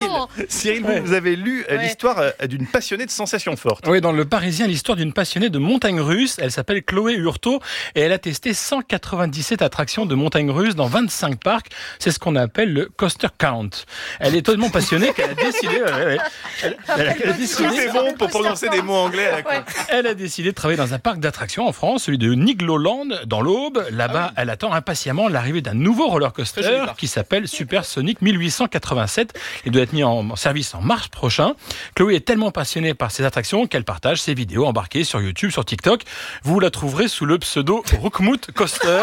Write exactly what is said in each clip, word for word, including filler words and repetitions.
Cyril, vous, vous avez lu euh, Ouais. l'histoire euh, d'une passionnée de sensations fortes. Oui, dans Le Parisien, l'histoire d'une passionnée de montagnes russes. Elle s'appelle Chloé Hurtaud et elle a testé cent quatre-vingt-dix-sept attractions de montagnes russes dans vingt-cinq parcs. C'est ce qu'on appelle le coaster count. Elle est tellement passionnée qu'elle a décidé... ouais, ouais, elle, elle a- elle a décidé- Tout est bon pour prononcer des mots anglais à la con. Ouais. Elle a décidé de travailler dans un parc d'attractions en France, celui de Nigloland, dans l'Aube. Là-bas, Ah oui. elle attend impatiemment l'arrivée d'un nouveau roller Très joli coaster parc. qui s'appelle Supersonic mille huit cent quatre-vingt-sept. Il doit être mis en service en mars prochain. Chloé est tellement passionnée par ces attractions qu'elle partage ses vidéos embarquées sur YouTube, sur TikTok. Vous la trouverez sous le pseudo Roukmout Coaster.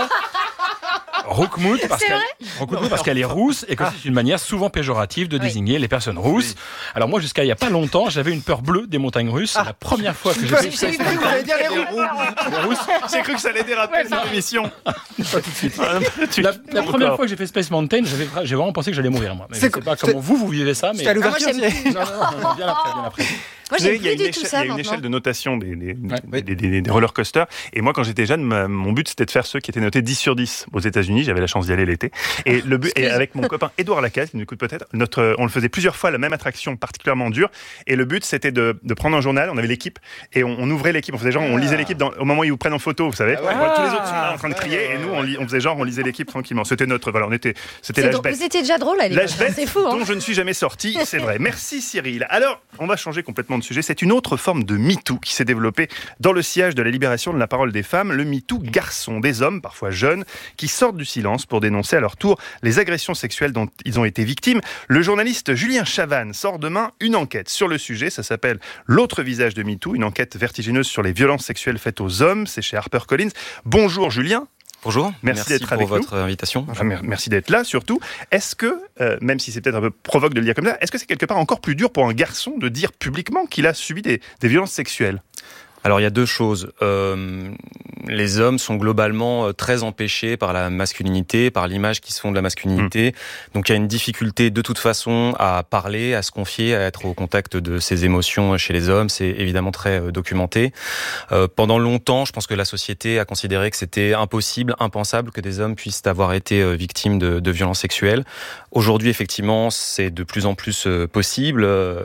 Roukmout parce C'est qu'elle vrai Roukmout parce qu'elle est rousse et que c'est une manière souvent péjorative de Oui. désigner les personnes rousses. Alors moi, jusqu'à il y a pas longtemps, j'avais une peur bleue des montagnes russes. C'est la première fois que j'ai fait J'ai ça. eu peur. dire les roux. J'ai cru que ça allait déraper cette émission. Pas tout de suite. Ah, tu- La, la encore. première fois que j'ai fait Space Mountain, j'avais, vra- j'ai vraiment pensé que j'allais mourir, moi. Mais je C'est sais quoi- pas comment vous, vous vivez ça, mais... C'était à Ah, moi, l'ouverture. j'aime c'est- plus. Non, non, non, bien après, bien après. Moi, Vous savez, j'aime il y a plus une du tout échelle- ça il y a une échelle maintenant. de notation des, des, Ouais. des, des- des roller coasters. Et moi, quand j'étais jeune, ma- mon but c'était de faire ceux qui étaient notés dix sur dix aux États-Unis. J'avais la chance d'y aller l'été. Et le but, et avec mon copain Édouard Lacaze, qui nous écoute peut-être, notre, on le faisait plusieurs fois, la même attraction particulièrement dure. Et le but, c'était de, de prendre un journal. On avait l'équipe et on, on ouvrait l'équipe. On faisait genre, on lisait l'équipe dans- au moment où ils vous prennent en photo, vous savez. On voit tous les autres sont là en train de crier. Et nous, on, lit- on faisait genre, on lisait l'équipe tranquillement. C'était notre, voilà, on était, c'était C'est l'âge drôle. bête. Vous étiez déjà drôle à l'époque. L'âge bête C'est fou, hein. dont je ne suis jamais sorti, c'est vrai. Merci Cyril. Alors, on va changer complètement de sujet. C'est une autre forme de MeToo qui s'est développée dans le sillage de la libération de la parole des femmes, le MeToo garçon, des hommes, parfois jeunes, qui sortent du silence pour dénoncer à leur tour les agressions sexuelles dont ils ont été victimes. Le journaliste Julien Chavannes sort demain une enquête sur le sujet. Ça s'appelle L'autre visage de MeToo, une enquête vertigineuse sur les violences sexuelles faites aux hommes. C'est chez HarperCollins. Bonjour Julien. Bonjour, Merci d'être pour avec nous. votre invitation. Enfin, mer- merci d'être là, surtout. Est-ce que, euh, même si c'est peut-être un peu provoque de le dire comme ça, est-ce que c'est quelque part encore plus dur pour un garçon de dire publiquement qu'il a subi des, des violences sexuelles ? Alors il y a deux choses. Euh, les hommes sont globalement euh, très empêchés par la masculinité, par l'image qu'ils se font de la masculinité. Mmh. Donc il y a une difficulté de toute façon à parler, à se confier, à être au contact de ses émotions chez les hommes. C'est évidemment très euh, documenté. Euh, pendant longtemps, je pense que la société a considéré que c'était impossible, impensable que des hommes puissent avoir été euh, victimes de, de violences sexuelles. Aujourd'hui, effectivement, c'est de plus en plus euh, possible. Euh,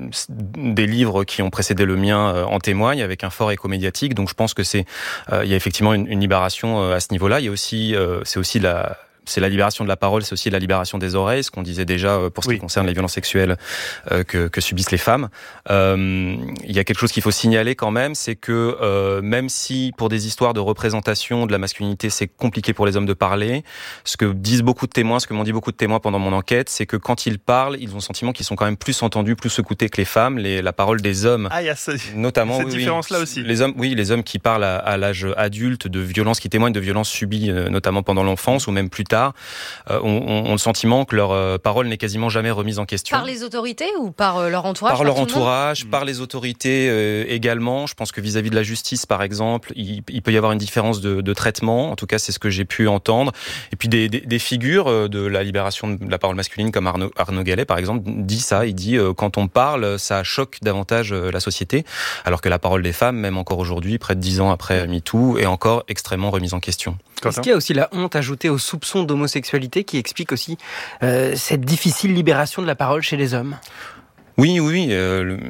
des livres qui ont précédé le mien euh, en témoignent avec un fort écho médiatique. Donc je pense que c'est, euh, il y a effectivement une, une libération euh, à ce niveau-là. Il y a aussi, euh, c'est aussi la C'est la libération de la parole, c'est aussi la libération des oreilles, ce qu'on disait déjà pour ce oui. qui concerne les violences sexuelles euh, que, que subissent les femmes. Euh, il y a quelque chose qu'il faut signaler quand même, c'est que euh, même si pour des histoires de représentation de la masculinité, c'est compliqué pour les hommes de parler, ce que disent beaucoup de témoins, ce que m'ont dit beaucoup de témoins pendant mon enquête, c'est que quand ils parlent, ils ont le sentiment qu'ils sont quand même plus entendus, plus écoutés que les femmes. Les, la parole des hommes, ah, il y a ce, notamment, cette oui, différence-là oui, aussi. Les hommes, oui, les hommes qui parlent à, à l'âge adulte de violences, qui témoignent de violences subies, euh, notamment pendant l'enfance ou même plus tard, euh, ont, ont le sentiment que leur euh, parole n'est quasiment jamais remise en question. Par les autorités ou par euh, leur entourage? Par leur tout le monde entourage, par les autorités euh, également. Je pense que vis-à-vis de la justice, par exemple, il, il peut y avoir une différence de, de traitement. En tout cas, c'est ce que j'ai pu entendre. Et puis des, des, des figures de la libération de la parole masculine, comme Arnaud, Arnaud Gallet, par exemple, dit ça. Il dit euh, quand on parle, ça choque davantage euh, la société, alors que la parole des femmes, même encore aujourd'hui, près de dix ans après MeToo, est encore extrêmement remise en question. Est-ce qu'il y a aussi la honte ajoutée au soupçon d'homosexualité qui explique aussi euh, cette difficile libération de la parole chez les hommes ? Oui, oui. Euh, le,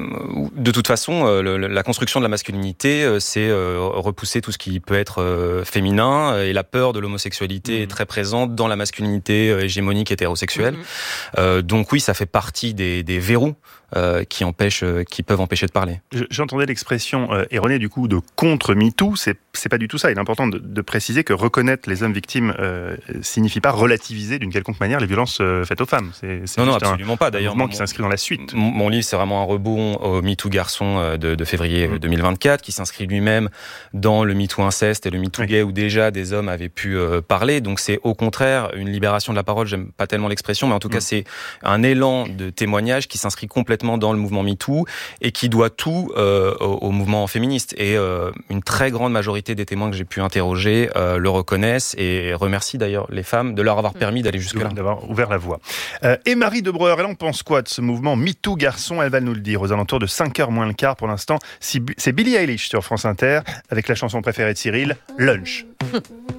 de toute façon, euh, le, la construction de la masculinité, euh, c'est euh, repousser tout ce qui peut être euh, féminin, et la peur de l'homosexualité mmh. est très présente dans la masculinité euh, hégémonique hétérosexuelle. Mmh. Euh, donc oui, ça fait partie des, des verrous euh, qui empêchent, euh, qui peuvent empêcher de parler. J'entendais l'expression euh, erronée du coup de contre MeToo. C'est c'est pas du tout ça. Il est important de, de préciser que reconnaître les hommes victimes euh, signifie pas relativiser d'une quelconque manière les violences euh, faites aux femmes. C'est, c'est non, non, juste absolument un, pas. D'ailleurs, un mouvement mon, qui s'inscrit dans la suite. Mon, mon livre, c'est vraiment un rebond au MeToo garçon de, de février mmh. deux mille vingt-quatre, qui s'inscrit lui-même dans le MeToo inceste et le MeToo oui. gay, où déjà des hommes avaient pu euh, parler. Donc c'est au contraire une libération de la parole. J'aime pas tellement l'expression, mais en tout mmh. cas c'est un élan de témoignage qui s'inscrit complètement dans le mouvement MeToo et qui doit tout euh, au, au mouvement féministe. Et euh, une très grande majorité des témoins que j'ai pu interroger euh, le reconnaissent et remercient d'ailleurs les femmes de leur avoir permis d'aller jusque-là. D'avoir ouvert la voie. Euh, et Marie de Breuer, elle en pense quoi de ce mouvement MeToo garçon? Elle va nous le dire aux alentours de cinq heures moins le quart pour l'instant. C'est Billie Eilish sur France Inter avec la chanson préférée de Cyril, Lunch.